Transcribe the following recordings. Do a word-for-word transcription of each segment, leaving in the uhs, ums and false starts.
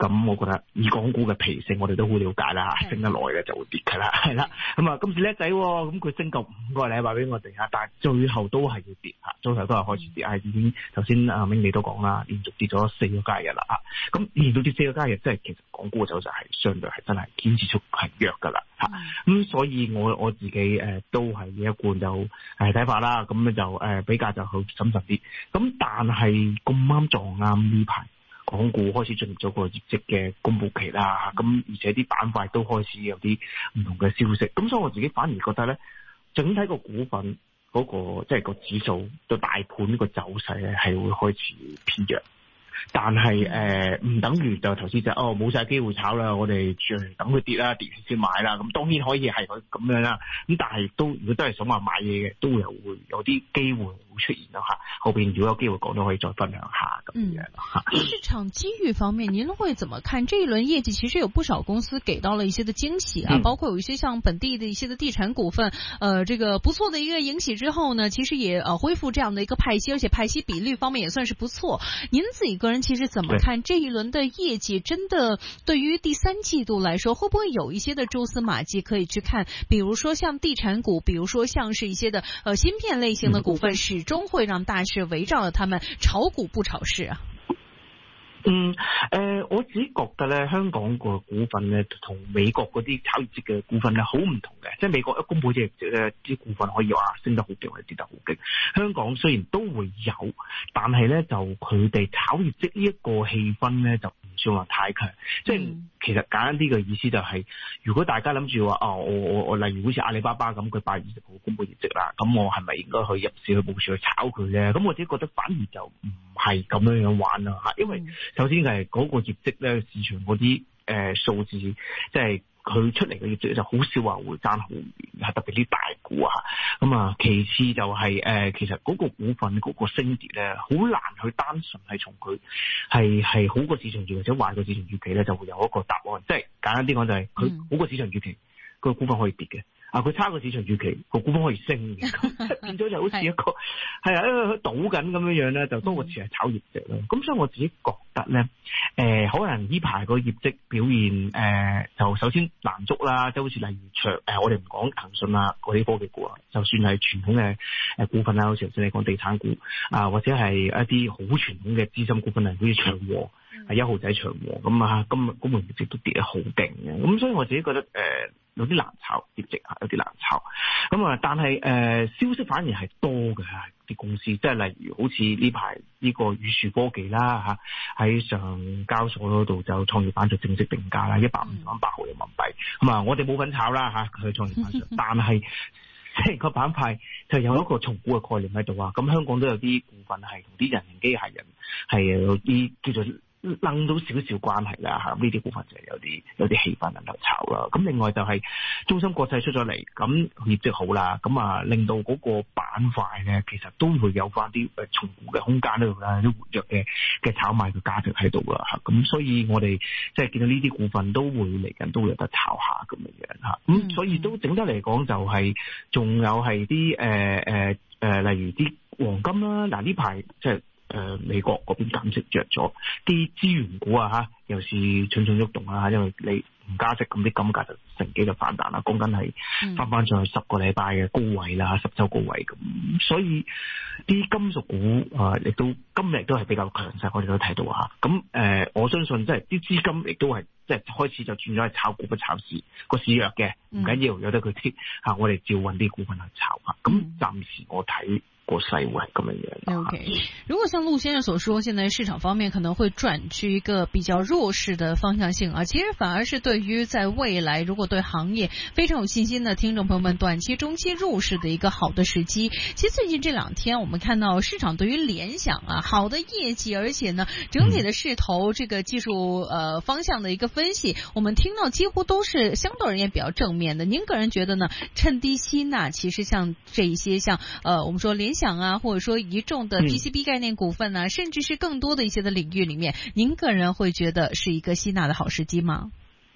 咁我覺得以港股嘅脾性，我哋都好了解啦，升得耐嘅就會跌㗎啦，係啦。咁啊，今次叻仔喎，咁佢升夠五個禮拜俾我哋嚇，但係最後都係要跌嚇，最後都係開始跌，係、嗯、已經頭先阿明你都講啦，連續跌咗四個交易日啦啊，咁連續跌四個交易日，即係其實港股嘅走勢係相對係真係堅持出係弱㗎啦嚇。咁、嗯、所以我我自己誒、呃、都係一貫就誒睇法啦，咁咧就誒、呃、比較就好審慎啲。咁但係咁啱撞啱呢排。港股開始進入咗個業績嘅公佈期啦，咁而且啲板塊都開始有啲唔同嘅消息，咁所以我自己反而覺得咧，整體個股份嗰、嗰個即係、就是、個指數對大盤個走勢咧係會開始偏弱。但係誒唔等於就頭先就哦冇晒機會炒啦，我哋等佢跌啦，跌先買啦。咁當然可以係佢咁樣啦。咁但係都如果都係想話買嘢嘅，都會有會有啲機會會出現啦嚇。後邊如果有機會講都可以再分享下咁樣嚇。 嗯，市場機遇方面，您會怎麼看？這一輪業績其實有不少公司給到了一些的驚喜啊，嗯、包括有一些像本地的一些的地產股份，呃，這個不錯的一個迎喜之後呢，其實也呃恢復這樣的一個派息，而且派息比率方面也算是不錯。您自己個人其實怎麼看這一輪的業績？真的對於第三季度來說，會不會有一些的蛛絲馬跡可以去看？比如說像地產股，比如說像是一些的呃芯片類型的股份，始終會讓大市圍繞着他們炒股不炒市啊。 嗯，誒、呃，我自己覺得咧，香港個股份咧，同美國嗰啲炒業績嘅股份咧，好唔同嘅。即係美國一公佈啲業績咧，啲股份可以話升得好勁，或者跌得好勁。香港雖然都會有，但係咧就佢哋炒業績呢一個氣氛咧，就唔算話太強。即係、嗯、其實簡單啲嘅意思就係、是，如果大家諗住話，哦，我我我例如好似阿里巴巴咁，佢八月二十號公佈業績啦，咁我係咪應該去入市去部署去炒佢咧？咁我自己覺得反而就唔係咁樣樣玩啦嚇，因為首先係嗰個業績咧，市場嗰啲誒數字，即係佢出嚟嘅業績就好少話會爭好遠，係特別啲大股啊。咁啊，其次就係、是、誒、呃，其實嗰個股份嗰個升跌咧，好難去單純係從佢係係好過市場預期或者壞過市場預期咧，就會有一個答案。即係簡單啲講就係佢好過市場預期，個股份可以跌嘅。啊！佢差過市場預期，個股份可以升嘅，咁變咗就好似一個係啊，因為佢賭緊咁樣樣咧，就多過似係炒業績咯。咁所以我自己覺得咧，誒、呃、可能呢排個業績表現誒、呃，就首先難捉啦，即係好似例如長誒、呃，我哋唔講騰訊啊嗰啲科技股啊，就算係傳統嘅誒股份啦，好似頭先你講地產股啊，或者係一啲好傳統嘅資深股份啊，好似長和。係一號仔長和咁啊，今日今日業績都跌得好勁嘅，咁所以我自己覺得誒、呃、有啲難炒業績啊，有啲難炒。咁啊，但係誒、呃、消息反而係多嘅啲公司，即係例如好似呢排呢個宇樹科技啦嚇，喺上交所嗰度就創業板就正式定價啦，一百五十蚊八毫人民幣。咁啊，我哋冇份炒啦嚇，佢創業板上，但係即係個板塊就有一個重估嘅概念喺度啊。咁香港都有啲股份係同啲人形機械人係有啲叫做掹到少少關係啦嚇，呢啲股份就係有啲有啲氣氛能夠炒啦。咁另外就係中芯國際出咗嚟，咁業績好啦，咁啊令到嗰個板塊咧，其實都會有翻啲誒重估嘅空間喺度啦，啲活躍嘅嘅炒賣嘅價值喺度啦嚇。咁所以我哋即係見到呢啲股份都會嚟緊都會有得炒下咁樣樣嚇。咁所以都整得嚟講就係、是、仲有係啲誒誒誒，例如啲黃金啦，嗱呢排即係。誒、呃、美國嗰邊減息弱咗，啲資源股啊嚇，又是蠢蠢欲動啊，因為你唔加息，咁啲金價就乘機就反彈啦，講緊係翻翻上去十個禮拜嘅高位啦，十週高位咁，所以啲金屬股啊，亦、呃、都今日都係比較強勢，我哋都睇到嚇。咁誒、呃，我相信即係啲資金亦都係即係開始就轉咗去炒股不炒市，個市弱嘅唔緊要，有得佢跌嚇，我哋照揾啲股份去炒嚇。咁暫時我睇。個勢會係咁樣樣。 OK， 如果像陸先生所說，現在市場方面可能會轉去一個比較弱勢的方向性啊，其實反而是對於在未來如果對行業非常有信心的聽眾朋友們，短期、中期入市的一個好的時機。其實最近這兩天，我們看到市場對於聯想啊好的業績，而且呢整體的勢頭，這個技術呃方向的一個分析，我們聽到幾乎都是相對而言比較正面的。您個人覺得呢？趁低吸納，其實像這一些像呃我們說聯想啊，或者說一眾的 P C B 概念股份啊，嗯、甚至是更多的一些的領域裏面，您個人會覺得是一個吸納的好時機嗎？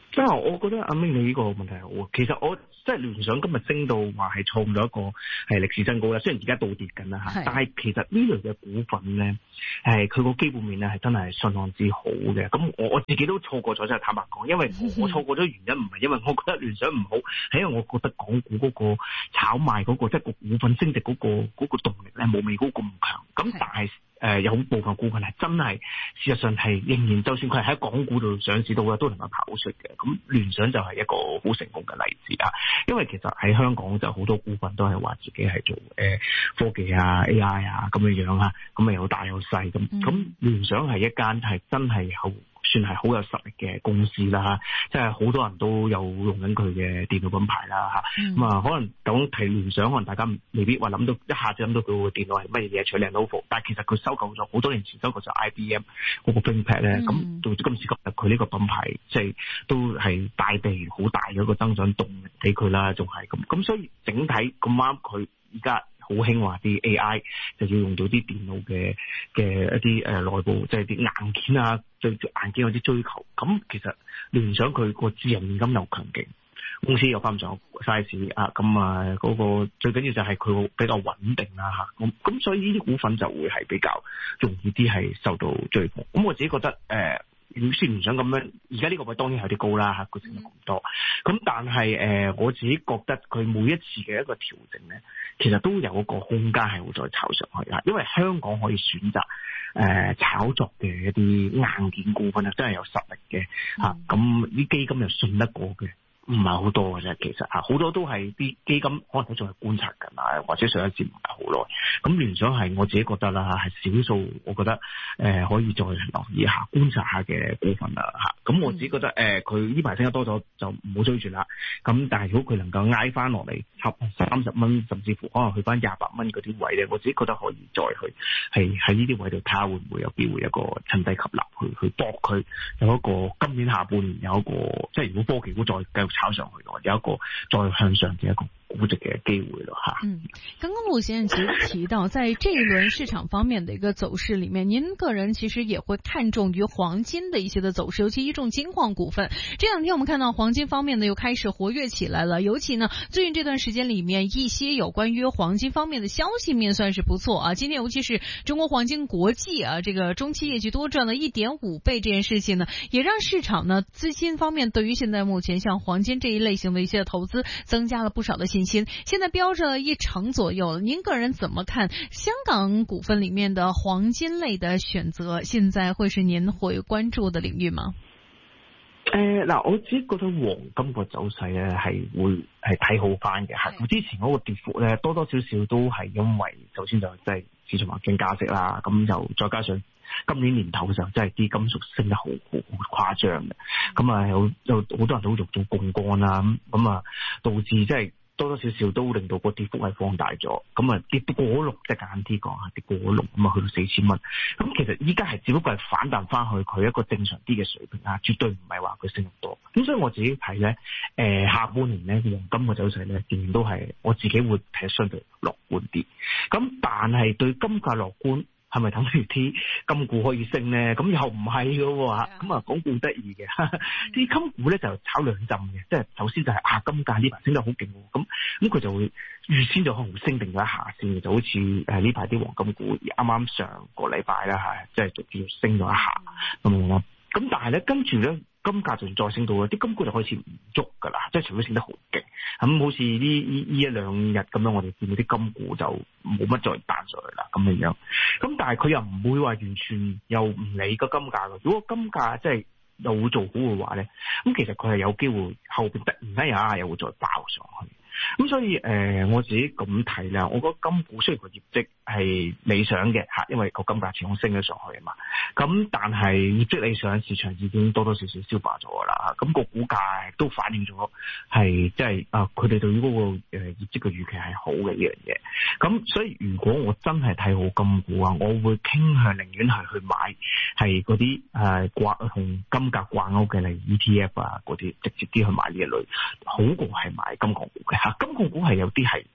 即係我覺得阿明你呢個問題好，其實我即係聯想今日升到話係創咗一個係歷史新高啦，雖然而家倒跌緊啦嚇，但係其實呢類嘅股份咧，係佢個基本面咧係真係相當之好嘅。咁我我自己都錯過咗，真係坦白講，因為我錯過咗原因唔係因為我覺得聯想唔好，係因為我覺得港股嗰個炒賣嗰、嗰個即係個股份升值嗰、嗰個嗰、嗰個動力咧冇美股咁強。咁但係誒、呃、有部分股份係真係事實上係仍然，就算佢係喺港股度上市到嘅，都能夠跑出嘅。咁聯想就係一個好成功嘅例子啊！因為其實喺香港就好多股份都係話自己係做誒、呃、科技啊、A I 啊咁樣樣啊，咁啊有大有細咁。咁聯想係一間係真係好算係好有實力嘅公司啦，即係好多人都有用緊佢嘅電腦品牌啦嚇。咁啊、嗯，可能講提聯想，可能大家未必話諗到一下子諗到佢個電腦係乜嘢，除咗 Lenovo， 但係其實佢收購咗好多年前收購咗 I B M 嗰個 ThinkPad 咧，咁、嗯、到今時今日佢呢個品牌即係都係帶地好大嘅一個增長動力俾佢啦，仲係咁。咁所以整體咁啱佢而家好興話啲 A I 就要用到啲電腦嘅嘅一啲誒內部，即係啲硬件啊，對硬件有啲追求。咁其實聯想佢個自營現金又強勁，公司又翻唔上 size 啊，咁啊嗰個最緊要就係佢比較穩定啦嚇。咁咁所以呢啲股份就會係比較容易啲係受到追捧。咁我自己覺得誒。呃雖然唔想咁樣，而家呢個位當然有啲高啦嚇，佢升得咁多。咁但係誒、呃，我自己覺得佢每一次嘅一個調整咧，其實都有一個空間係會再炒上去啊。因為香港可以選擇誒、呃、炒作嘅一啲硬件股份啊，真係有實力嘅嚇。咁啲基金又信得過嘅。唔係好多嘅啫，其實嚇好多都係啲基金，可能都仲係觀察緊啊，或者上一節唔係好耐。咁聯想係我自己覺得啦，係少數，我覺得誒、呃、可以再留意下、觀察下嘅股份啦嚇。咁我自己覺得誒，佢呢排升得多咗，就唔好追住啦。咁但係如果佢能夠挨翻落嚟，合三十蚊，甚至乎可能去翻廿八蚊嗰啲位咧，我自己覺得可以再去係喺呢啲位度睇下會唔會有機會一個趁低吸納去去搏佢有一個今年下半年有一個，即係如果科技股再繼續炒上去嘅話，有一個再向上嘅一個估值嘅機會咯吓。 嗯，剛剛陸先生其實提到，在這一輪市場方面的一個走勢裏面，您個人其實也會看重於黃金的一些的走勢，尤其一眾金礦股份。這兩天我們看到黃金方面呢又開始活躍起來了，尤其呢最近這段時間裏面，一些有關於黃金方面的消息面算是不錯啊。今天尤其是中國黃金國際啊，這個中期業績多賺了一點五倍這件事情呢，也讓市場呢資金方面對於現在目前像黃金這一類型的一些投資增加了不少的信心，現在飆着一成左右了。您個人怎麼看香港股份裏面的黃金類的選擇？現在會是您會關注的領域嗎？ 誒，嗱，我只覺得黃金個走勢咧係會係睇好翻嘅，係之前嗰個跌幅咧多多少少都係因為首先就即係市場環境加息啦，咁就再加上今年年頭嘅時候真係啲金屬升得好好誇張嘅，咁啊有有好多人都做做槓桿啦，咁咁啊導致即係多多少少都令到個跌幅係放大咗，咁啊跌過六，即係簡單啲講下跌過六，咁啊去到四千蚊。咁其實依家係只不過係反彈翻去佢一個正常啲嘅水平啊，絕對唔係話佢升得多。咁所以我自己睇咧，誒、呃、下半年咧黃金嘅走勢咧，仍然都係我自己會睇相對樂觀啲。咁但係對金價樂觀，係咪等於啲金股可以升咧？咁又唔係嘅喎，咁啊講故得意嘅，啲金股咧就炒兩浸嘅，即係首先就係、是、啊金價呢排升得好勁，咁咁佢就會預先就可能升定咗一下先，就好似誒呢排啲黃金股啱啱上個禮拜啦嚇，即係逐漸升咗一下咁樣咯。咁但係咧跟住咧。金價就再升到啦，啲金股就開始唔喐噶啦，即係除非升得好勁，咁好似呢呢呢一兩日咁樣，我哋見到啲金股就冇乜再彈上去啦，咁嘅樣。咁但係佢又唔會話完全又唔理個金價嘅，如果金價即係又會做好嘅話咧，咁其實佢係有機會後邊突然間有一下又會再爆上去。咁所以誒、呃，我自己咁睇啦，我覺得金股雖然個業績係理想嘅嚇，因為個金價始終升咗上去啊嘛。咁但係業績理想，市場已經多多少少消化咗㗎啦。咁、個股價都反映咗係即係啊，佢哋對於嗰個誒業績嘅預期係好嘅呢樣嘢。咁所以如果我真係睇好金股啊，我會傾向寧願係去買係嗰啲誒掛同金價掛鈎嘅，例如 E T F 啊嗰啲，直接啲去買呢一類，好過係買金礦股嘅嚇。金礦股係有啲係好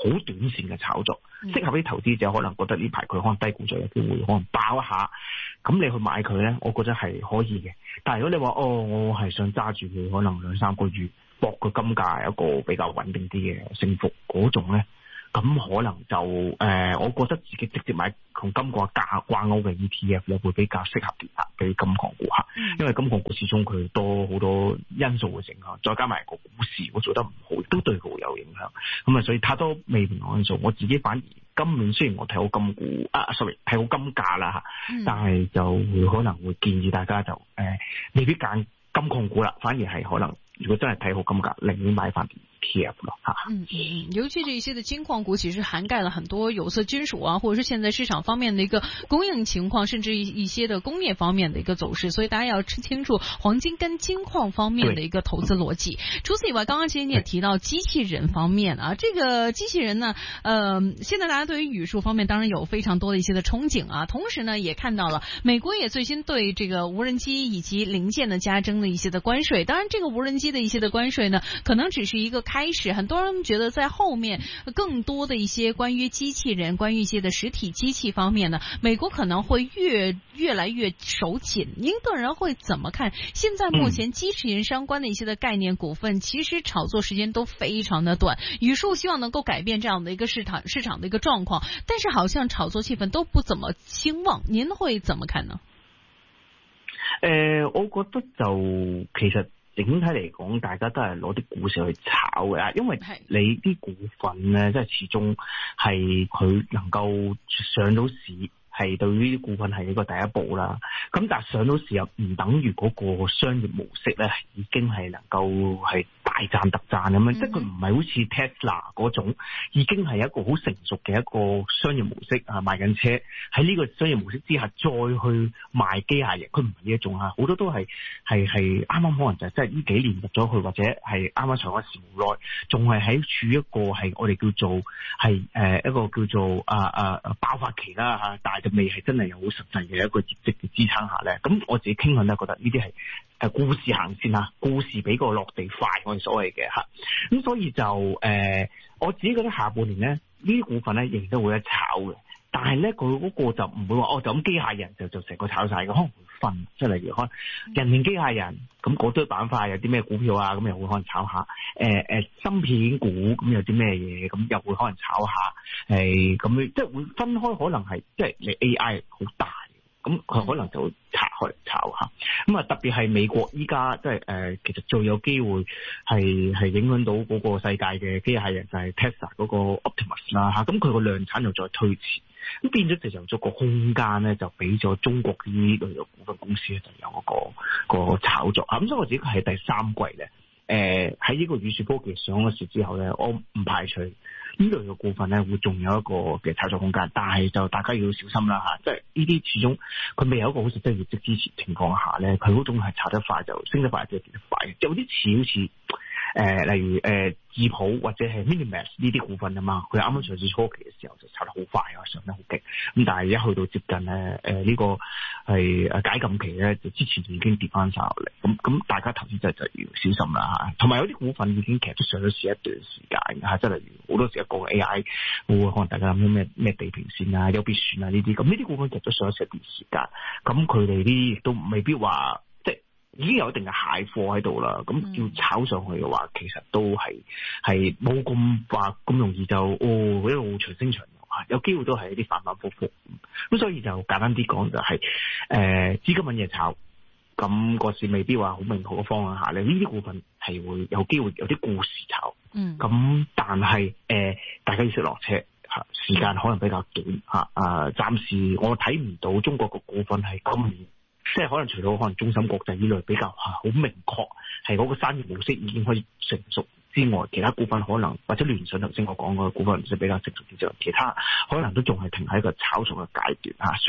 好短線嘅炒作，適合啲投資者可能覺得呢排佢可能低估咗，有機會可能爆一下，咁你去買佢咧，我覺得係可以嘅。但係如果你話哦，我係想揸住佢可能兩三個月，博個金價一個比較穩定啲嘅升幅嗰種咧。咁可能就誒、呃，我覺得自己直接買同金價掛掛鈎嘅 E T F 咧，會比較適合啲啊，俾金礦股客，因為金礦股始終佢多好多因素嘅影響，再加埋個股市我做得唔好，都對佢會有影響。咁啊，所以太多未明朗因素，我自己反而今年雖然我睇好金股啊 ，sorry 睇好金價啦嚇，但係就會可能會建議大家就誒、呃，未必揀金礦股啦，反而係可能如果真係睇好金價，寧願買翻啲 E T F 咯嚇。 嗯嗯，尤其這一些的金礦股其實涵蓋了很多有色金屬啊，或者是現在市場方面的一個供應情況，甚至一一些的工業方面的一個走勢，所以大家要清楚黃金跟金礦方面的一個投資邏輯。除此以外，剛剛其實你也提到機器人方面啊，這個機器人呢，呃，現在大家對於語數方面當然有非常多的一些的憧憬啊，同時呢也看到了美國也最新對這個無人機以及零件的加徵的一些的關稅，當然這個無人機的一些的關稅呢，可能只是一個開始，很多人覺得在後面更多的一些關於機器人，關於一些的實體機器方面呢，美國可能會越越來越手緊。您個人會怎麼看？現在目前機器人相關的一些的概念股份，其實炒作時間都非常的短，語數希望能夠改變這樣的一個市場市場的一個狀況，但是好像炒作氣氛都不怎麼興旺。您會怎麼看呢？ 誒、呃，我覺得就其實。整體嚟講，大家都係攞啲股市去炒嘅，因為你啲股份咧，即係始終係佢能夠上到市，係對於啲股份係一個第一步啦。咁但係上到市又唔等於嗰個商業模式咧，已經係能夠係大賺特賺咁樣，嗯、即係佢唔係好似 Tesla 嗰種，已經係一個好成熟嘅一個商業模式啊，賣緊車喺呢個商業模式之下再去賣機械人，佢唔係呢一種啊，好多都係係係啱啱可能就係即係呢幾年入咗去，或者係啱啱上嗰時無耐，仲係喺處一個係我哋叫做係誒一個叫做啊啊爆發期啦嚇，但係就未係真係有好實際嘅一個業績嘅支撐下咧，咁我自己傾向咧覺得呢啲係誒故事行先嚇，故事比個落地快，我哋所謂嘅嚇，咁所以就誒、呃、我自己覺得下半年咧呢啲股份咧仍然都會一炒嘅，但係咧佢嗰個就唔會話哦就咁機械人就就成個炒晒嘅，可能會分，即係例如可能人形機械人咁嗰堆板塊有啲咩股票啊，咁又會可能炒下誒誒芯片股咁有啲咩嘢，咁又會可能炒下誒咁樣，即係會分開，可能係即係你 A I 好大。咁佢可能就會拆開嚟炒下，咁啊特別係美國依家即係誒，其實最有機會係係影響到嗰個世界嘅機械人就係 Tesla 嗰個 Optimus 啦嚇，咁佢個量產又再推遲，咁變咗就有咗個空間咧，就俾咗中國呢類嘅股份公司咧就有嗰個、嗰個炒作啊，咁所以我自己係第三季咧，誒喺呢個語數科技上咗市之後咧，我唔排除呢類嘅股份咧會仲有一個嘅炒作空間，但係就大家要小心啦嚇，即係呢啲始終佢未有一個好實質業績支持情況下咧，佢嗰種係炒得快就升得快，即係跌得快，有啲似好似。誒、呃，例如誒智譜或者係 Minimax 呢啲股份啊嘛，佢啱啱上市初期嘅時候就炒得好快啊，上得好勁。咁但係一去到接近咧，誒、呃、呢、這個係誒解禁期咧，就之前已經跌翻晒落嚟。咁咁大家投資者就要小心啦嚇。同埋有啲股份已經其實都上咗市一段時間嚇，即係例如好多時一個 A I，會可能大家諗到咩咩地平線啊、優必選啊呢啲，咁呢啲股份其實都上咗市一段時間。咁佢哋啲亦都未必話。已經有一定嘅蟹貨喺度啦，咁要炒上去嘅話，其實都係係冇咁話咁容易就哦一路長升長落啊，有機會都係一啲反反复复。咁所以就簡單啲講就係、是、誒、呃、資金揾嘢炒，咁個市未必話好明確嘅方向下咧，呢啲股份係會有機會有啲故事炒。嗯，咁但係誒、呃、大家要識落車嚇，時間可能比較短嚇，啊暫時我睇唔到中國個股份係今年。即係可能除咗可能中芯國際呢類比較好明確係嗰個商業模式已經可以成熟之外，其他股份可能或者聯想頭先我講嗰個股份模式比較成熟啲之外，其他可能都仲係停喺一個炒作嘅階段嚇。雖然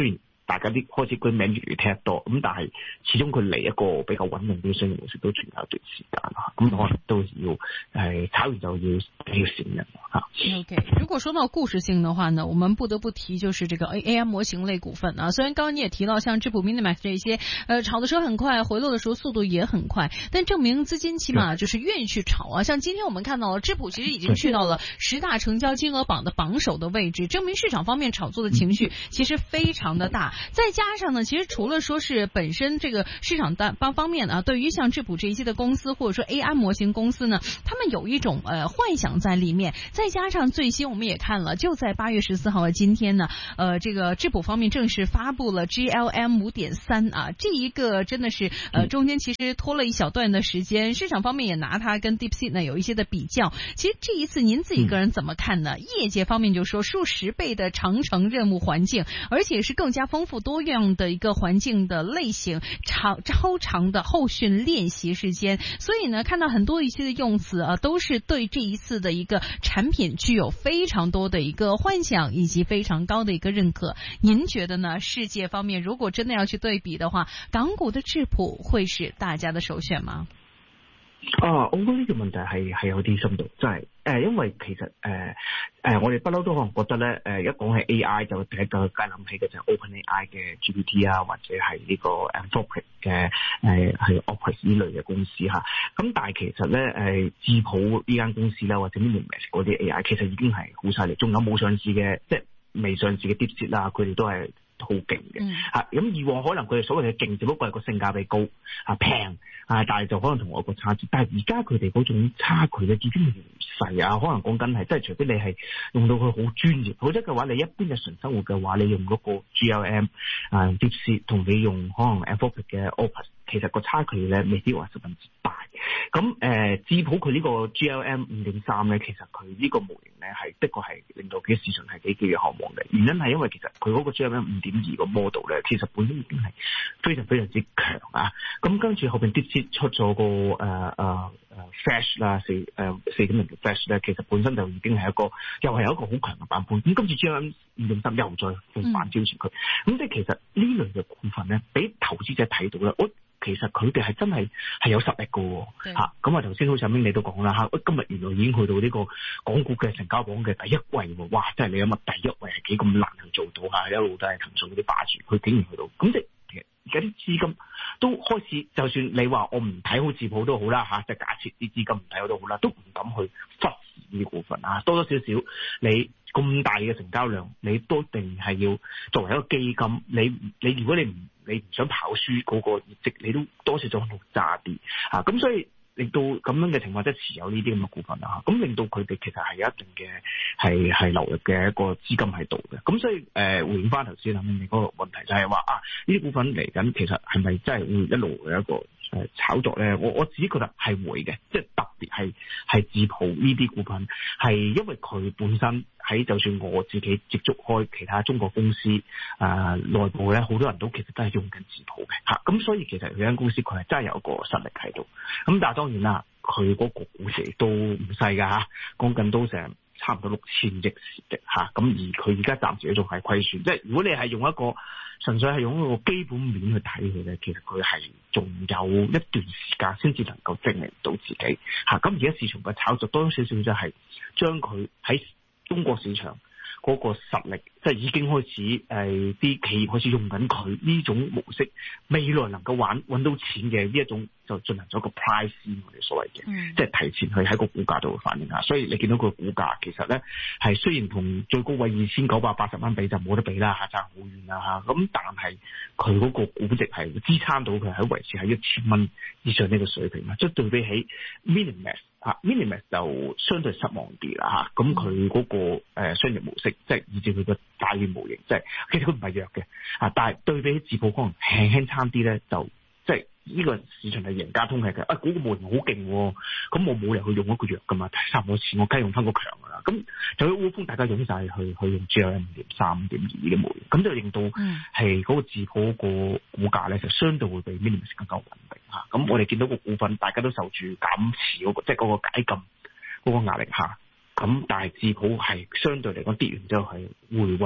大家啲開始佢名越嚟越聽得多，咁但係始終佢嚟一個比較穩定啲嘅商業模式都仲有一段時間啦，咁可能都要誒炒完就要要閃人嚇。 OK， 如果說到故事性的話呢，我們不得不提就是這個 A I 模型類股份啊。雖然剛剛你也提到像智譜 Minimax 這些，呃，炒的時候很快，回落的時候速度也很快，但證明資金起碼就是願意去炒啊。像今天我們看到了智譜其實已經去到了十大成交金額榜的榜首的位置，證明市場方面炒作的情緒其實非常的大。再加上呢，其實除了說是本身這個市場單方方面啊，對於像智譜這一些的公司或者說 A I 模型公司呢，他們有一種呃幻想在裏面。再加上最新我們也看了，就在八月十四號的今天呢，呃，這個智譜方面正式發布了 G L M 五點三 啊，這一個真的是呃中間其實拖了一小段的時間，市場方面也拿它跟 DeepSeek 呢有一些的比較。其實這一次您自己個人怎麼看呢？業界方面就說數十倍的長程任務環境，而且是更加豐富多樣的一個環境的類型，長超長的後訓練習時間，所以呢看到很多一些的用詞啊，都是對這一次的一個產品具有非常多的一個幻想以及非常高的一個認可。您覺得呢？世界方面如果真的要去對比的話，港股的智譜會是大家的首選嗎？ 啊，我覺得呢個問題係係有啲深度，即係誒，因為其實誒誒、呃呃，我哋不嬲都可能覺得咧，誒、呃，一講起 A I 就第一個梗係諗起嘅就係 OpenAI 嘅 G P T 啊，或者係呢個 Anthropic 嘅誒係 Opus 呢類嘅公司嚇。咁但係其實咧，誒、呃、智譜呢間公司啦，或者 Minimax 嗰啲 A I， 其實已經係好犀利，仲有冇上市嘅，即係未上市嘅 DeepSeek 啦，佢哋都係好勁嘅嚇。咁、嗯、以往可能佢哋所謂嘅勁，只不過係個性價比高啊平。啊！但係就可能同外國差距，但係而家佢哋嗰種差距咧已經唔細啊！可能講緊係，即係除非你係用到佢好專業，否則嘅話，你一般嘅純生活嘅話，你用嗰個 G L M 啊 DeepSeek 同你用可能 Anthropic 嘅 Opus， 其實個差距咧未必話十分之大。咁誒、呃，智譜佢呢個 G L M 五點三咧，其實佢呢個模型咧係的確係令到佢市場係幾幾嘅渴望嘅。原因係因為其實佢嗰個 G L M 五點二個 model 咧，其實本身已經係非常非常之強啊！咁跟住後邊 DeepSeek出咗個誒誒誒 Flash 啦，四誒四點零嘅 Flash 咧，其實本身就已經係一個又係有一個好強嘅版本。咁今次 G L M 五點三又再去反超前佢，咁、嗯、即係其實呢類嘅股份咧，俾投資者睇到咧，我其實佢哋係真係係有實力嘅嚇。咁啊頭先好似阿明你都講啦嚇，今日原來已經去到呢個港股嘅成交榜嘅第一位喎，哇！真係你諗下第一位係幾咁難去做到嚇，一路都係騰訊嗰啲霸住，佢竟然去到，咁即係其實而家啲資金都開始，就算你話我唔睇好智譜都好啦嚇，即係假設啲資金唔睇好都好啦，都唔敢去忽視呢啲股份啊，多多少少你咁大嘅成交量，你都一定係要作為一個基金，你你如果你唔你唔想跑輸嗰個業績，你都多少咗度揸啲嚇，咁所以令到咁樣嘅情況，即係持有呢啲咁嘅股份啦嚇，咁令到佢哋其實係有一定嘅係係流入嘅一個資金喺度嘅，咁所以誒、呃、回應翻頭先諗你嗰個問題就係話啊，呢啲股份嚟緊其實係咪真係會一路有一個誒炒作咧？我我自己覺得係會嘅，即係特別係係智譜呢啲股份係因為佢本身。喺就算我自己接觸開其他中國公司，誒、呃、內部咧好多人都其實都係用緊智譜嘅嚇，咁所以其實佢間公司佢係真係有個實力喺度，咁但係當然啦，佢嗰個股值都唔細㗎嚇，講緊都成差唔多六千億市值嚇，咁而佢而家暫時都仲係虧損，即係如果你係用一個純粹係用一個基本面去睇佢咧，其實佢係仲有一段時間先至能夠證明到自己嚇，咁而家市場嘅炒作多多少少就係將佢喺中國市場嗰個實力，即係已經開始誒，啲、呃、企業開始用緊佢呢種模式，未來能夠玩揾到錢嘅呢一種，就進行咗個 price 我哋所謂嘅，嗯、即係提前去喺個股價度反映下。所以你見到佢個股價其實咧係雖然同最高位二千九百八十蚊比就冇得比啦，差好遠啦嚇。咁但係佢嗰個估值係支撐到佢喺維持喺一千蚊以上呢個水平啦。即係對比起 Minimax。啊 Minimax 就相對失望啲啦嚇，咁佢嗰個誒商業模式，即係以至佢個大嘅模型，即係其實佢唔係弱嘅，啊，但係對比起智譜可能輕輕差啲咧，就即係呢個市場係贏家通吃嘅，啊，嗰個模型好勁喎，咁我冇理由去用一個弱噶嘛，差唔多錢，我梗係用翻個強噶啦，咁就一窩蜂大家湧晒去去用 G L M 五點三、五點二嘅模型，咁就令到係嗰個智譜個股價咧就相對會比 Minimax 更加穩定嚇，咁我哋見到個股份大家都受住減持嗰個，即係嗰個解禁嗰個壓力嚇。咁但係智譜係相對嚟講跌完之後係回穩嘅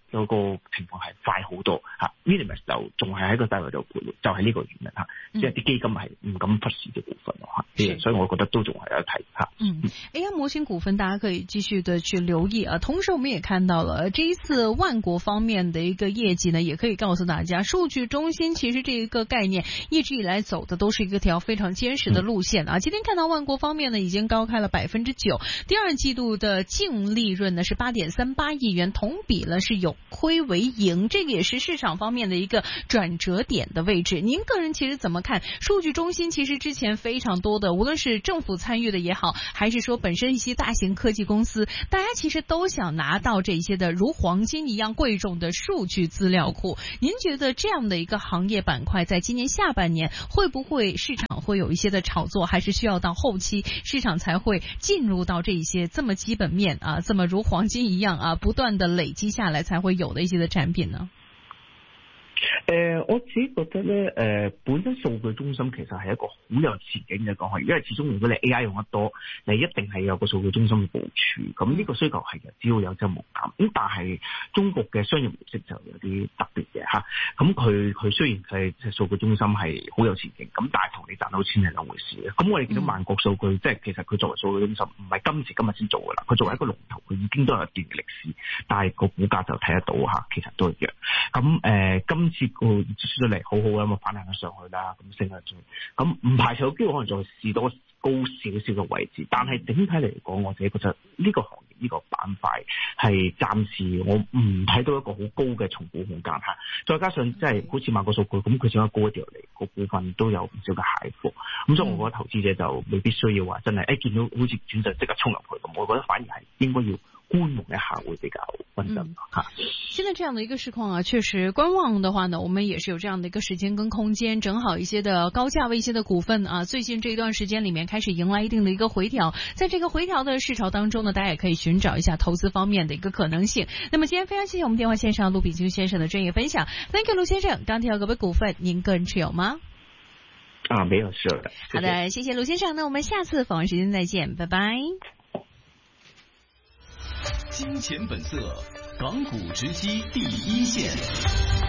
嗰個情況係快好多嚇。Williams 就仲係喺個低位度徘徊，就係、是、呢個原因嚇，即係啲基金係唔敢忽視嘅股份咯嚇，所以我覺得都仲係有睇嚇。 嗯 ，A I 模型股份大家可以繼續的去留意啊。同時，我們也看到了這一次萬國方面的一個業績呢，也可以告訴大家，數據中心其實這一個概念一直以來走的都是一個條非常堅實的路線啊。今天看到萬國方面呢，已經高開了百分之九，第二季度的淨利潤呢是八點三八億元，同比呢是有虧為盈，這個也是市場方面的一個轉折點的位置。您個人其實怎麼看？數據中心其實之前非常多的，無論是政府參與的也好，還是說本身一些大型科技公司，大家其實都想拿到這些的如黃金一樣貴重的數據資料庫。您覺得這樣的一個行業板塊在今年下半年會不會市場會有一些的炒作，還是需要到後期市場才會進入到這一些這麼基本面啊，這麼如黃金一樣啊，不斷的累積下來才會有的一些的產品呢？ 誒、呃，我自己覺得咧，誒、呃，本身數據中心其實係一個好有前景嘅講法，因為始終如果你 A I 用得多，你一定係有個數據中心嘅部署，咁呢個需求係嘅，只要有增無減。咁但係中國嘅商業模式就有啲特別嘅嚇，咁佢佢雖然係即係數據中心係好有前景，咁但係同你賺到錢係兩回事嘅。咁我哋見到萬國數據，嗯、即係其實佢作為數據中心，唔係今時今日先做㗎啦，佢作為一個龍頭，佢已經都有一段歷史，但係個股價就睇得到嚇，其實都一樣。咁誒、呃，今次個出咗嚟好好啊，咁啊反彈咗上去啦，咁升咗上去，咁唔排除有機會可能再試多高少少嘅位置，但係整體嚟講，我自己覺得呢個行業呢、呢個板塊係暫時我唔睇到一個好高嘅重估空間嚇，再加上即係好似萬國數據咁，佢想高一條嚟，個股份都有唔少嘅蟹貨，咁所以我覺得投資者就未必需要話真係誒見到好似轉勢即刻衝入去咁，我覺得反而係應該要觀望一下會比較穩陣嚇。 現在這樣的一個市況啊，確實觀望的話呢，我們也是有這樣的一個時間跟空間，整好一些的高價位一些的股份啊，最近這一段時間裡面開始迎來一定的一個回調，在這個回調的市場當中呢，大家也可以尋找一下投資方面的一個可能性。那麼今天非常謝謝我們電話線上陸炳京先生的專業分享 ，Thank you 陸先生。鋼鐵股股份您個人持有嗎？ 啊，沒有是的。 好的，謝謝陸先生，那我們下次訪問時間再見，拜拜。 金錢本色，港股直擊第一線。